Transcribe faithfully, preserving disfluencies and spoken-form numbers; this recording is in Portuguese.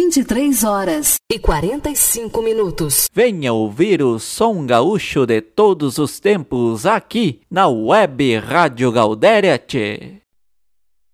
vinte e três horas e quarenta e cinco minutos. Venha ouvir o som gaúcho de todos os tempos aqui na Web Rádio Gaudéria, tchê.